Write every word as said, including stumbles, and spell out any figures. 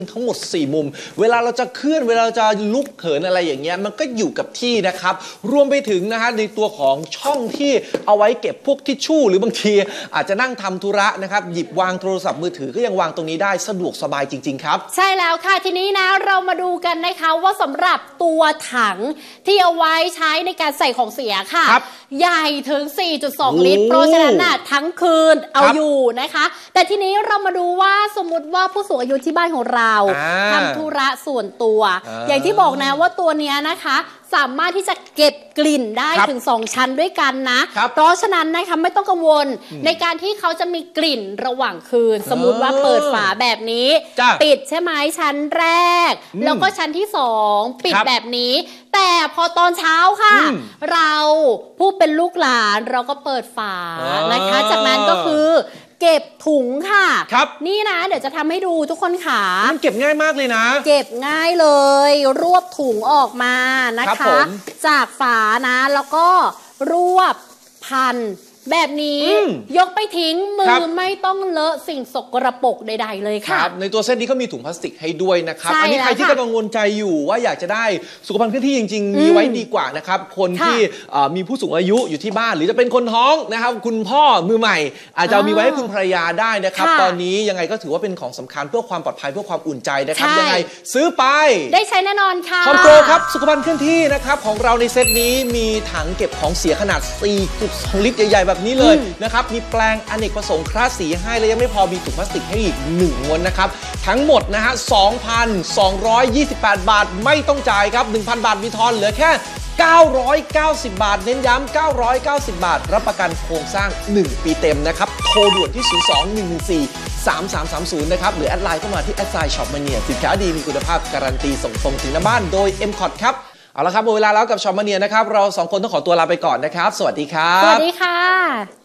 ทั้งหมดสี่มุมเวลาเราจะเคลื่อนเวลาเราจะลุกเขินอะไรอย่างเงี้ยมันก็อยู่กับที่นะครับรวมไปถึงนะฮะในตัวของช่องที่เอาไว้เก็บพวกทิชชู่หรือบางทีอาจจะนั่งทำธุระนะครับหยิบวางโทรศัพท์มือถือก็ยังวางตรงนี้ได้สะดวกสบายจริงๆครับใช่แล้วค่ะทีนี้นะเรามาดูกันนะคะว่าสำหรับตัวถังที่เอาไว้ใช้ในการใส่ของเสียค่ะใหญ่ถึง สี่จุดสอง ลิตรเพราะฉะนั้นน่ะทั้งคืนเอาอยู่นะคะแต่ทีนี้เรามาดูว่าสมมติว่าผู้สูงอายุที่บ้านของเราทำธุระส่วนตัวอย่างที่บอกนะว่าตัวนี้นะคะสามารถที่จะเก็บกลิ่นได้ถึงสองชั้นด้วยกันนะเพราะฉะนั้นนะคะไม่ต้องกังวลในการที่เขาจะมีกลิ่นระหว่างคืนสมมุติว่าเปิดฝาแบบนี้ปิดใช่ไหมชั้นแรกแล้วก็ชั้นที่สองปิดแบบนี้แต่พอตอนเช้าค่ะเราผู้เป็นลูกหลานเราก็เปิดฝานะคะจากนั้นก็คือเก็บถุงค่ะนี่นะเดี๋ยวจะทำให้ดูทุกคนค่ะมันเก็บง่ายมากเลยนะเก็บง่ายเลยรวบถุงออกมานะคะจากฝานะแล้วก็รวบพันแบบนี้ยกไปทิ้งมือไม่ต้องเลอะสิ่งสกปรกใดๆเลยค่ะในตัวเส้นนี้ก็มีถุงพลาสติกให้ด้วยนะครับอันนี้ใครที่กำลังกังวลใจอยู่ว่าอยากจะได้สุขภัณฑ์เคลื่อนที่จริงๆมีไว้ดีกว่านะครับคนที่มีผู้สูงอายุอยู่ที่บ้านหรือจะเป็นคนท้องนะครับคุณพ่อมือใหม่อาจจะมีไว้ให้คุณภรรยาได้นะครับตอนนี้ยังไงก็ถือว่าเป็นของสำคัญเพื่อความปลอดภัยเพื่อความอุ่นใจนะครับยังไงซื้อไปได้ใช้แน่นอนค่ะคอมโปรครับสุขภัณฑ์เคลื่อนที่นะครับของเราในเซตนี้มีถังเก็บของเสียขนาด สี่จุดสอง ลิตรใหญ่ๆแบบนี้เลยนะครับมีแปลงอเนกประสงค์คลาสสีให้และยังไม่พอมีถุงพลาสติกให้อีกหนึ่งม้วนนะครับทั้งหมดนะฮะ สองพันสองร้อยยี่สิบแปด บาทไม่ต้องจ่ายครับ หนึ่งพัน บาทมีทอนเหลือแค่เก้าร้อยเก้าสิบ บาทเน้นย้ำเก้าร้อยเก้าสิบ บาทรับประกันโครงสร้างหนึ่งปีเต็มนะครับโทรด่วนที่ศูนย์ สอง หนึ่ง หนึ่ง สี่ สาม สาม สาม ศูนย์นะครับหรือแอดไลน์เข้ามาที่แอดไซน์ช็อปมาเนียสินค้าดีมีคุณภาพการันตีส่งตรงถึงหน้าบ้านโดย เอ็ม คอร์ด ครับเอาละครับหมดเวลาแล้วกับช็อปมาเนียนะครับเราสองคนต้องขอตัวลาไปก่อนนะครับสวัสดีครับสวัสดีค่ะ